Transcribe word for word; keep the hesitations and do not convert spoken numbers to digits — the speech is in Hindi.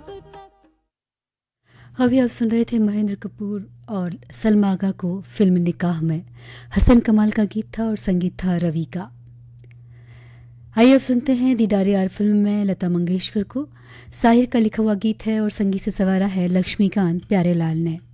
अभी आप सुन रहे थे महेंद्र कपूर और सलमा आगा को फिल्म निकाह में। हसन कमाल का गीत था और संगीत था रवि का। आइए अब सुनते हैं दीदार यार फिल्म में लता मंगेशकर को। साहिर का लिखा हुआ गीत है और संगीत से सवारा है लक्ष्मीकांत प्यारेलाल ने।